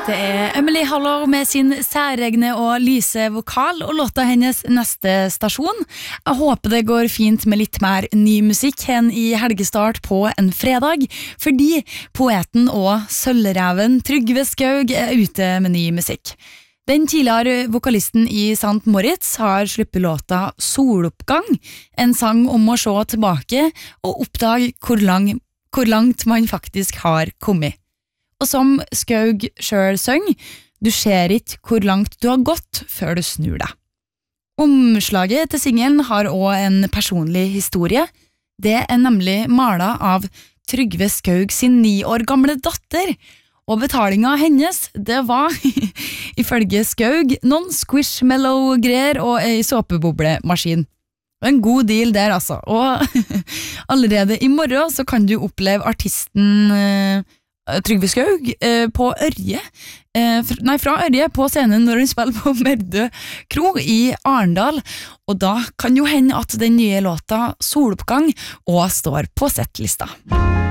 Det Emily Haller med sin særegne og lyse vokal og låta hennes Neste stasjon. Jeg håper det går fint med litt mer ny musikk enn i helgestart på en fredag, fordi poeten og sølvreven Trygve Skaug ute med ny musikk. Den tidligere vokalisten i St. Moritz har sluppet låta Soloppgang, en sang om å se tilbake og oppdage hvor langt man faktisk har kommet. Og som Skaug selv søng, du ser ikke hvor langt du har gått før du snur deg. Omslaget til singelen har også en personlig historie. Det nemlig malet av Trygve Skaug sin 9 år gamle datter, og betalingen hennes, det var, ifølge Skaug, noen squishmallow-greier og en såpeboblemaskin. En god deal der altså, og allerede i morgen så kan du oppleve artisten Trygve Skaug på Ørje, fra Ørje på scenen når hun spiller på Merdø Kro i Arendal, og da kan jo hende at den nye låta Soloppgang også står på settlista.